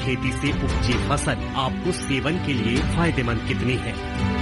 खेती से उपजी फसल आपको सेवन के लिए फायदेमंद कितनी है?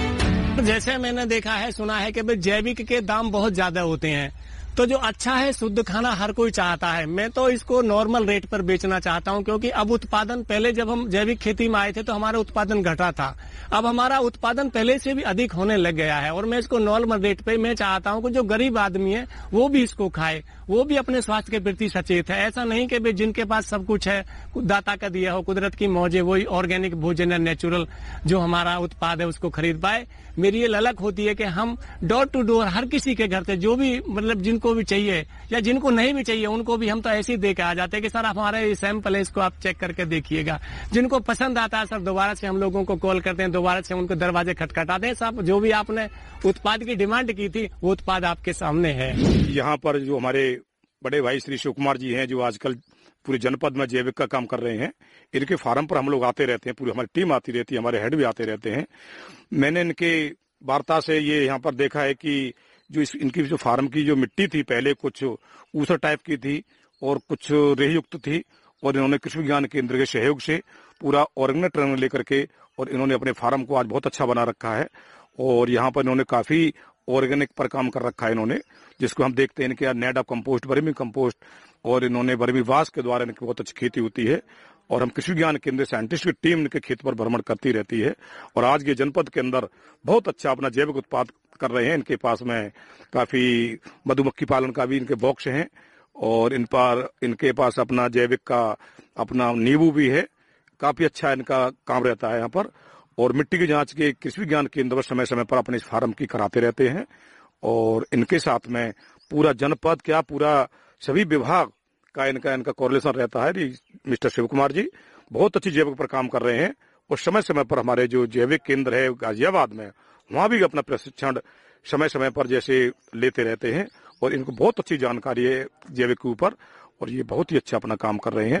जैसे मैंने देखा है, सुना है कि भाई जैविक के दाम बहुत ज्यादा होते हैं, तो जो अच्छा है शुद्ध खाना हर कोई चाहता है। मैं तो इसको नॉर्मल रेट पर बेचना चाहता हूं, क्योंकि अब उत्पादन, पहले जब हम जैविक खेती में आए थे तो हमारा उत्पादन घटा था, अब हमारा उत्पादन पहले से भी अधिक होने लग गया है। और मैं इसको नॉर्मल रेट पे मैं चाहता हूं कि जो गरीब आदमी है वो भी इसको खाए, वो भी अपने स्वास्थ्य के प्रति सचेत है। ऐसा नहीं कि भाई जिनके पास सब कुछ है, दाता का दिया हो, कुदरत की मौज है, वही ऑर्गेनिक भोजन है, नेचुरल जो हमारा उत्पाद है उसको खरीद पाए। मेरी ये ललक होती है कि हम डोर टू डोर हर किसी के घर से जो भी मतलब जिनको भी चाहिए या जिनको नहीं भी चाहिए उनको भी हम तो ऐसे ही दे के आ जाते हैं कि सर आप हमारे सैंपल है, इसको आप चेक करके देखिएगा। जिनको पसंद आता है सर दोबारा से हम लोगों को कॉल करते हैं, दोबारा से उनको दरवाजे खटखटाते हैं। साहब जो भी आपने उत्पाद की डिमांड की थी वो उत्पाद आपके सामने है। यहाँ पर जो हमारे बड़े भाई श्री शिव कुमार जी हैं, जो आजकल पूरे जनपद में जैविक का काम कर रहे हैं, इनके फार्म पर हम लोग आते रहते हैं, पूरी हमारी टीम आती रहती है, हमारे हेड भी आते रहते हैं। मैंने इनके वार्ता से ये यहाँ पर देखा है कि जो इनकी जो फार्म की जो मिट्टी थी पहले कुछ ऊसर टाइप की थी और कुछ रेहयुक्त थी, और इन्होंने कृषि विज्ञान केंद्र के सहयोग से पूरा ऑर्गेनिक ट्रेनिंग लेकर के और इन्होंने अपने फार्म को आज बहुत अच्छा बना रखा है। और यहाँ पर इन्होंने काफी ऑर्गेनिक पर काम कर रखा है इन्होंने, जिसको हम देखते हैं इनके net of compost, vermi compost और इन्होंने वर्मी वास के द्वारा इनकी बहुत अच्छी खेती होती है। और हम कृषि विज्ञान केंद्र साइंटिस्ट की टीम इनके खेत पर भ्रमण करती रहती है और आज के जनपद के अंदर बहुत अच्छा अपना जैविक उत्पाद कर रहे हैं। इनके पास में काफी मधुमक्खी पालन का भी इनके बॉक्स हैं और इनके पास अपना जैविक का अपना नींबू भी है। काफी अच्छा इनका काम रहता है यहाँ पर। और मिट्टी की जांच के कृषि विज्ञान केंद्र पर समय समय पर अपने इस फार्म की कराते रहते हैं। और इनके साथ में पूरा जनपद क्या पूरा सभी विभाग का इनका कोरिलेशन रहता है। मिस्टर शिव कुमार जी बहुत अच्छी जैविक पर काम कर रहे हैं और समय समय पर हमारे जो जैविक केंद्र है गाजियाबाद में, वहां भी अपना प्रशिक्षण समय समय पर जैसे लेते रहते हैं और इनको बहुत अच्छी जानकारी है जैविक के ऊपर और ये बहुत ही अच्छा अपना काम कर रहे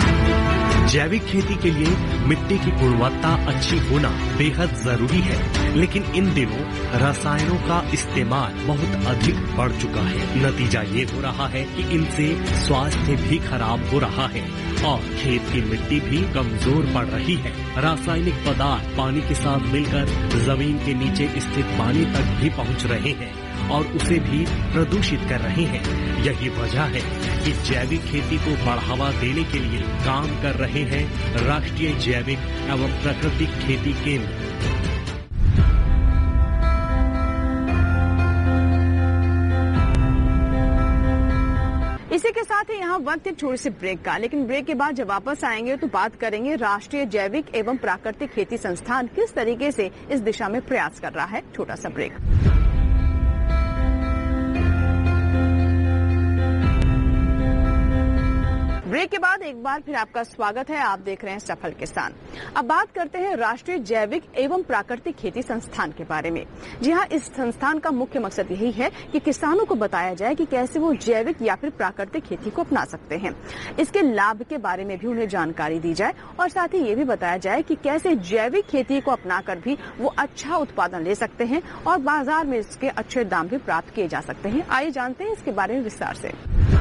हैं। जैविक खेती के लिए मिट्टी की गुणवत्ता अच्छी होना बेहद जरूरी है, लेकिन इन दिनों रसायनों का इस्तेमाल बहुत अधिक बढ़ चुका है। नतीजा ये हो रहा है कि इनसे स्वास्थ्य भी खराब हो रहा है और खेत की मिट्टी भी कमजोर पड़ रही है। रासायनिक पदार्थ पानी के साथ मिलकर जमीन के नीचे स्थित पानी तक भी पहुंच रहे हैं और उसे भी प्रदूषित कर रहे हैं। यही वजह है कि जैविक खेती को बढ़ावा देने के लिए काम कर रहे हैं राष्ट्रीय जैविक एवं प्राकृतिक खेती केंद्र। इसी के साथ ही यहाँ वक्त है छोटे से ब्रेक का, लेकिन ब्रेक के बाद जब वापस आएंगे तो बात करेंगे राष्ट्रीय जैविक एवं प्राकृतिक खेती संस्थान किस तरीके से इस दिशा में प्रयास कर रहा है। छोटा सा ब्रेक। ब्रेक के बाद एक बार फिर आपका स्वागत है। आप देख रहे हैं सफल किसान। अब बात करते हैं राष्ट्रीय जैविक एवं प्राकृतिक खेती संस्थान के बारे में। जी हाँ, इस संस्थान का मुख्य मकसद यही है कि किसानों को बताया जाए कि कैसे वो जैविक या फिर प्राकृतिक खेती को अपना सकते हैं। इसके लाभ के बारे में भी उन्हें जानकारी दी जाए और साथ ही ये भी बताया जाए कि कैसे जैविक खेती को अपनाकर भी वो अच्छा उत्पादन ले सकते हैं और बाजार में इसके अच्छे दाम भी प्राप्त किए जा सकते हैं। आइए जानते हैं इसके बारे में विस्तार से।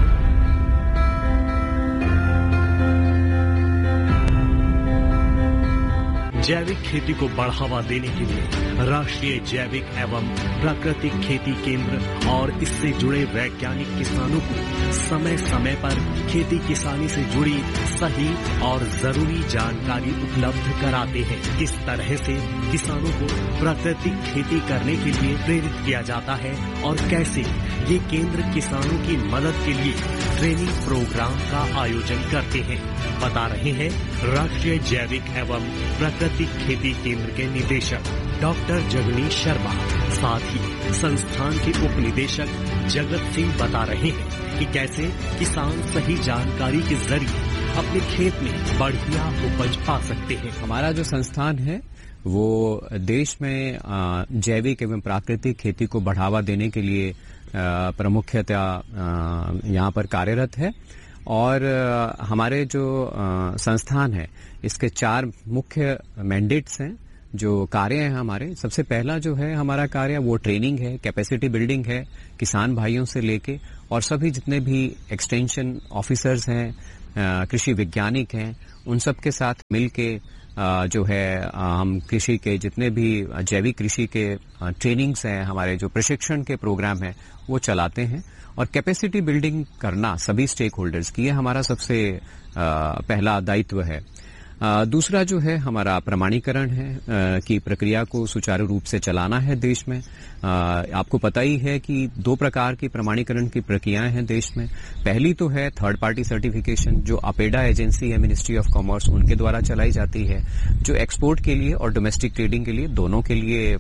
जैविक खेती को बढ़ावा देने के लिए राष्ट्रीय जैविक एवं प्राकृतिक खेती केंद्र और इससे जुड़े वैज्ञानिक किसानों को समय समय पर खेती किसानी से जुड़ी सही और जरूरी जानकारी उपलब्ध कराते हैं। किस तरह से किसानों को प्राकृतिक खेती करने के लिए प्रेरित किया जाता है और कैसे ये केंद्र किसानों की मदद के लिए ट्रेनिंग प्रोग्राम का आयोजन करते हैं, बता रहे हैं राष्ट्रीय जैविक एवं प्राकृतिक खेती केंद्र के निदेशक डॉक्टर जगनीश शर्मा। साथ ही संस्थान के उप निदेशक जगत सिंह बता रहे हैं कि कैसे किसान सही जानकारी के जरिए अपने खेत में बढ़िया उपज पा सकते हैं। हमारा जो संस्थान है वो देश में जैविक एवं प्राकृतिक खेती को बढ़ावा देने के लिए प्रमुखतः यहाँ पर कार्यरत है और हमारे जो संस्थान है इसके 4 मुख्य मैंडेट्स हैं, जो कार्य हैं हमारे। सबसे पहला जो है हमारा कार्य वो ट्रेनिंग है, कैपेसिटी बिल्डिंग है किसान भाइयों से लेके और सभी जितने भी एक्सटेंशन ऑफिसर्स हैं, कृषि वैज्ञानिक हैं, उन सब के साथ मिलके जो है हम कृषि के जितने भी जैविक कृषि के ट्रेनिंग्स हैं, हमारे जो प्रशिक्षण के प्रोग्राम हैं वो चलाते हैं और कैपेसिटी बिल्डिंग करना सभी स्टेक होल्डर्स की, ये हमारा सबसे पहला दायित्व है। दूसरा जो है हमारा प्रमाणीकरण है की प्रक्रिया को सुचारू रूप से चलाना है देश में। आपको पता ही है कि 2 प्रकार की प्रमाणीकरण की प्रक्रियाएं हैं देश में। पहली तो है थर्ड पार्टी सर्टिफिकेशन, जो अपेडा एजेंसी है मिनिस्ट्री ऑफ कॉमर्स, उनके द्वारा चलाई जाती है, जो एक्सपोर्ट के लिए और डोमेस्टिक ट्रेडिंग के लिए दोनों के लिए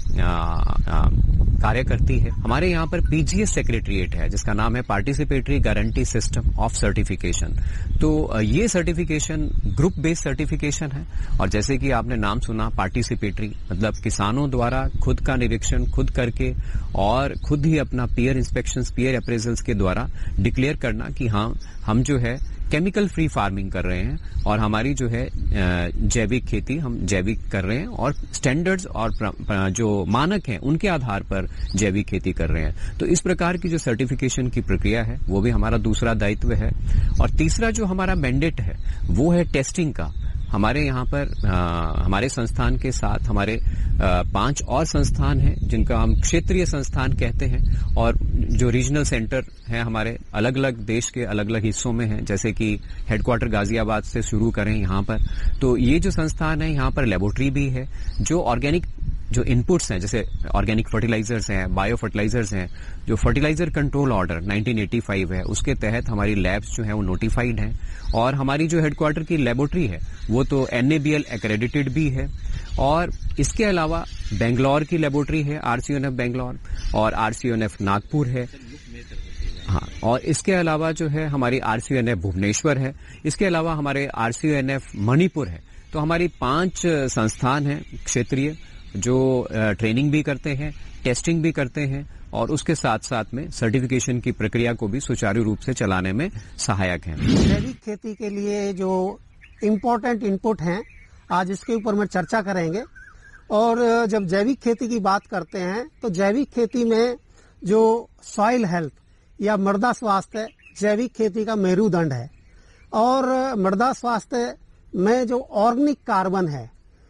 कार्य करती है। हमारे यहाँ पर पीजीएस सेक्रेटरीट है जिसका नाम है participatory guarantee system of certification. तो ये सर्टिफिकेशन ग्रुप बेस्ड सर्टिफिकेशन है और जैसे कि आपने नाम सुना पार्टिसिपेटरी, मतलब किसानों द्वारा खुद का निरीक्षण खुद करके और खुद ही अपना पीयर इंस्पेक्शंस, पीयर अप्रेजल्स के द्वारा डिक्लेयर करना कि हाँ हम जो है केमिकल फ्री फार्मिंग कर रहे हैं और हमारी जो है जैविक खेती हम जैविक कर रहे हैं और स्टैंडर्ड्स और जो मानक हैं उनके आधार पर जैविक खेती कर रहे हैं। तो इस प्रकार की जो सर्टिफिकेशन की प्रक्रिया है वो भी हमारा दूसरा दायित्व है। और तीसरा जो हमारा मैंडेट है वो है टेस्टिंग का। हमारे यहाँ पर हमारे संस्थान के साथ हमारे 5 और संस्थान हैं जिनका हम क्षेत्रीय संस्थान कहते हैं और जो रीजनल सेंटर हैं हमारे अलग अलग देश के अलग अलग हिस्सों में हैं, जैसे कि हेडक्वार्टर गाजियाबाद से शुरू करें यहाँ पर, तो ये जो संस्थान है यहाँ पर लेबोरेटरी भी है जो ऑर्गेनिक जो इनपुट्स हैं जैसे ऑर्गेनिक फर्टिलाइजर्स हैं, बायो फर्टिलाइजर्स हैं, जो फर्टिलाइजर कंट्रोल ऑर्डर 1985 है उसके तहत हमारी लैब्स जो है वो नोटिफाइड हैं और हमारी जो हेडक्वार्टर की लेबोरेटरी है वो तो NABL एक्रेडिटेड भी है। और इसके अलावा बेंगलोर की लेबोरेटरी है RCONF बेंगलोर और RCONF नागपुर है। हाँ, और इसके अलावा जो है हमारी RCONF भुवनेश्वर है। इसके अलावा हमारे RCONF मणिपुर है। तो हमारी 5 संस्थान हैं क्षेत्रीय जो ट्रेनिंग भी करते हैं, टेस्टिंग भी करते हैं और उसके साथ साथ में सर्टिफिकेशन की प्रक्रिया को भी सुचारू रूप से चलाने में सहायक हैं। जैविक खेती के लिए जो इम्पोर्टेंट इनपुट हैं आज इसके ऊपर में चर्चा करेंगे। और जब जैविक खेती की बात करते हैं तो जैविक खेती में जो सॉइल हेल्थ या मृदा स्वास्थ्य जैविक खेती का मेरुदंड है और मृदा स्वास्थ्य में जो ऑर्गेनिक कार्बन है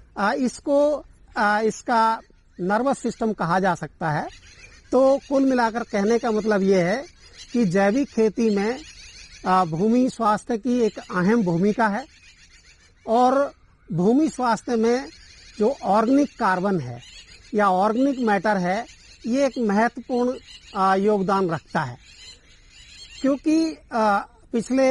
इसका नर्वस सिस्टम कहा जा सकता है। तो कुल मिलाकर कहने का मतलब ये है कि जैविक खेती में भूमि स्वास्थ्य की एक अहम भूमिका है और भूमि स्वास्थ्य में जो ऑर्गेनिक कार्बन है या ऑर्गेनिक मैटर है ये एक महत्वपूर्ण योगदान रखता है, क्योंकि पिछले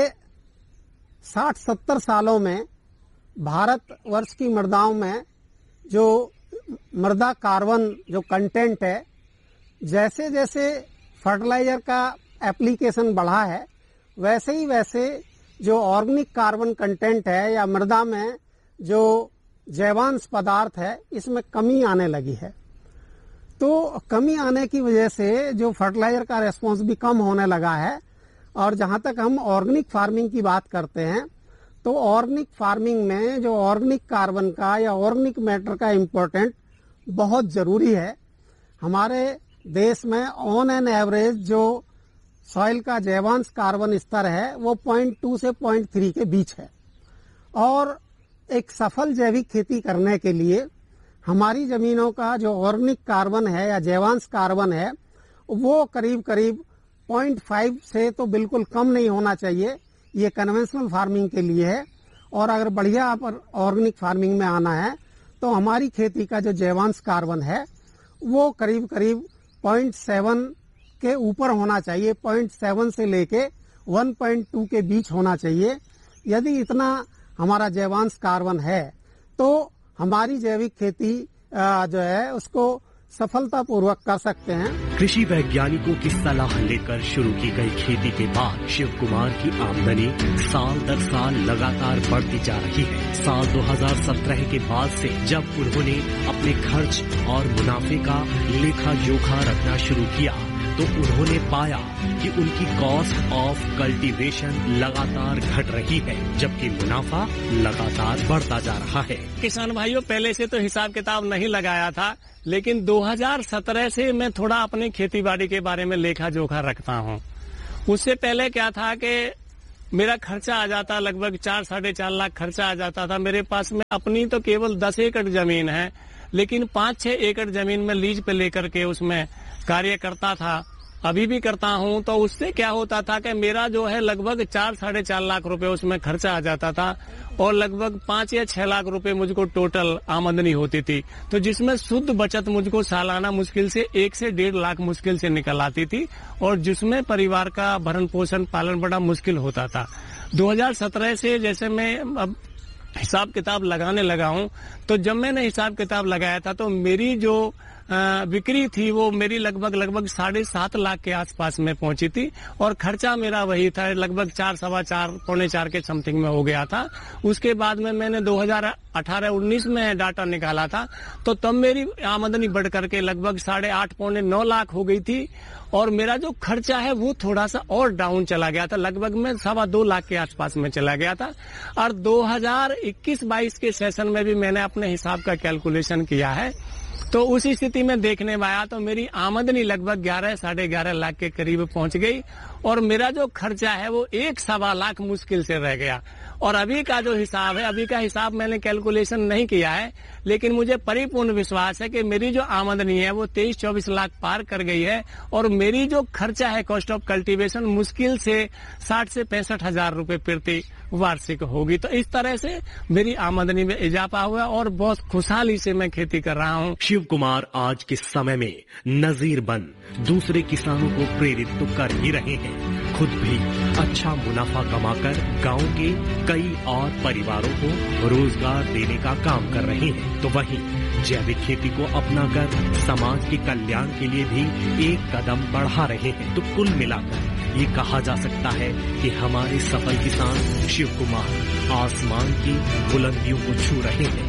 60-70 सालों में भारतवर्ष की मृदाओं में जो मृदा कार्बन जो कंटेंट है, जैसे जैसे फर्टिलाइजर का एप्लीकेशन बढ़ा है वैसे ही वैसे जो ऑर्गेनिक कार्बन कंटेंट है या मृदा में जो जैवांश पदार्थ है इसमें कमी आने लगी है। तो कमी आने की वजह से जो फर्टिलाइजर का रेस्पॉन्स भी कम होने लगा है। और जहां तक हम ऑर्गेनिक फार्मिंग की बात करते हैं तो ऑर्गेनिक फार्मिंग में जो ऑर्गेनिक कार्बन का या ऑर्गेनिक मैटर का इम्पोर्टेंट बहुत जरूरी है। हमारे देश में ऑन एन एवरेज जो सॉइल का जैवांश कार्बन स्तर है वो 0.2 से 0.3 के बीच है और एक सफल जैविक खेती करने के लिए हमारी जमीनों का जो ऑर्गेनिक कार्बन है या जैवांश कार्बन है वो करीब करीब 0.5 से तो बिल्कुल कम नहीं होना चाहिए। ये कन्वेंशनल फार्मिंग के लिए है। और अगर बढ़िया पर ऑर्गेनिक फार्मिंग में आना है तो हमारी खेती का जो जैवांश कार्बन है वो करीब करीब 0.7 के ऊपर होना चाहिए, 0.7 से लेके 1.2 के बीच होना चाहिए। यदि इतना हमारा जैवांश कार्बन है तो हमारी जैविक खेती जो है उसको सफलतापूर्वक कर सकते हैं। कृषि वैज्ञानिकों की सलाह लेकर शुरू की गई खेती के बाद शिव कुमार की आमदनी साल दर साल लगातार बढ़ती जा रही है। साल 2017 के बाद से जब उन्होंने अपने खर्च और मुनाफे का लेखा जोखा रखना शुरू किया तो उन्होंने पाया कि उनकी कॉस्ट ऑफ कल्टीवेशन लगातार घट रही है जबकि मुनाफा लगातार बढ़ता जा रहा है। किसान भाइयों, पहले से तो हिसाब किताब नहीं लगाया था, लेकिन 2017 से मैं थोड़ा अपनी खेती बाड़ी के बारे में लेखा जोखा रखता हूँ। उससे पहले क्या था कि मेरा खर्चा आ जाता लगभग 4-4.5 लाख खर्चा आ जाता था। मेरे पास में अपनी तो केवल 10 एकड़ जमीन है, लेकिन 5-6 एकड़ जमीन में लीज पे लेकर के उसमें कार्य करता था, अभी भी करता हूं। तो उससे क्या होता था कि मेरा जो है लगभग 4-4.5 लाख रुपए उसमें खर्चा आ जाता था और लगभग 5 या 6 लाख रुपए मुझको टोटल आमदनी होती थी। तो जिसमें शुद्ध बचत मुझको सालाना मुश्किल से 1 से 1.5 लाख मुश्किल से निकल आती थी और जिसमें परिवार का भरण पोषण पालन बड़ा मुश्किल होता था। 2017 से जैसे मैं अब हिसाब किताब लगाने लगा हूं, तो जब मैंने हिसाब किताब लगाया था तो मेरी जो बिक्री थी वो मेरी लगभग 7.5 लाख के आसपास में पहुंची थी और खर्चा मेरा वही था, लगभग 4-4.25 पौने 4 के समथिंग में हो गया था। उसके बाद में मैंने 2018-19 में डाटा निकाला था, तो तब मेरी आमदनी बढ़ करके लगभग 8.5 पौने 9 लाख हो गई थी और मेरा जो खर्चा है वो थोड़ा सा और डाउन चला गया था, लगभग मैं 2.25 लाख के आसपास में चला गया था। और 2021-22 के सेशन में भी मैंने अपने हिसाब का कैलकुलेशन किया है, तो उस स्थिति में देखने में आया तो मेरी आमदनी लगभग 11-11.5 लाख के करीब पहुंच गई और मेरा जो खर्चा है वो 1-1.25 लाख मुश्किल से रह गया। और अभी का जो हिसाब है, अभी का हिसाब मैंने कैलकुलेशन नहीं किया है, लेकिन मुझे परिपूर्ण विश्वास है कि मेरी जो आमदनी है वो 23-24 लाख पार कर गई है और मेरी जो खर्चा है कॉस्ट ऑफ कल्टीवेशन मुश्किल से 60 से 65 हजार रुपए प्रति वार्षिक होगी। तो इस तरह से मेरी आमदनी में इजाफा हुआ और बहुत खुशहाली से मैं खेती कर रहा हूँ। शिव कुमार आज के समय में नजीर बन दूसरे किसानों को प्रेरित तो कर ही रहे हैं, खुद भी अच्छा मुनाफा कमाकर गांव के कई और परिवारों को रोजगार देने का काम कर रहे हैं। तो वहीं जैविक खेती को अपनाकर समाज के कल्याण के लिए भी एक कदम बढ़ा रहे हैं। तो कुल मिलाकर ये कहा जा सकता है कि हमारे सफल किसान शिव कुमार आसमान की बुलंदियों को छू रहे हैं।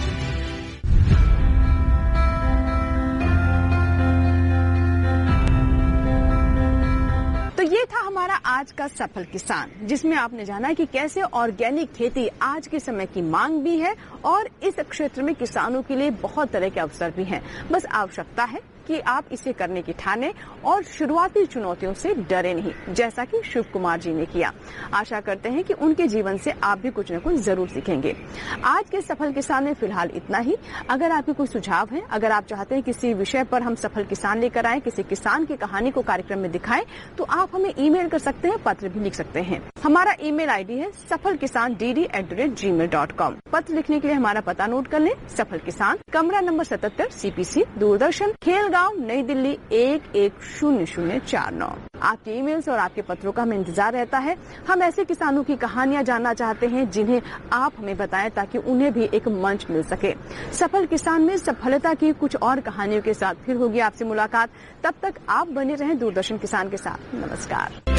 तो ये था हमारा आज का सफल किसान, जिसमें आपने जाना कि कैसे ऑर्गेनिक खेती आज के समय की मांग भी है और इस क्षेत्र में किसानों के लिए बहुत तरह के अवसर भी हैं। बस आवश्यकता है कि आप इसे करने की ठाने और शुरुआती चुनौतियों से डरे नहीं, जैसा कि शिव कुमार जी ने किया। आशा करते हैं कि उनके जीवन से आप भी कुछ न कुछ जरूर सीखेंगे। आज के सफल किसान में फिलहाल इतना ही। अगर आपके कोई सुझाव है, अगर आप चाहते हैं किसी विषय पर हम सफल किसान लेकर आए, किसी किसान की कहानी को कार्यक्रम में दिखाएं, तो आप हमें ईमेल कर सकते हैं, पत्र भी लिख सकते हैं। हमारा ईमेल आईडी है safalkisan@gmail.com। पत्र लिखने के लिए हमारा पता नोट कर लें। सफल किसान, कमरा नंबर 77, CPC, दूरदर्शन, खेलगांव, नई दिल्ली 110049। आपके ईमेल्स और आपके पत्रों का हमें इंतजार रहता है। हम ऐसे किसानों की कहानियां जानना चाहते हैं जिन्हें आप हमें बताएं, ताकि उन्हें भी एक मंच मिल सके। सफल किसान में सफलता की कुछ और कहानियों के साथ फिर होगी आपसे मुलाकात। तब तक आप बने रहें दूरदर्शन किसान के साथ। नमस्कार।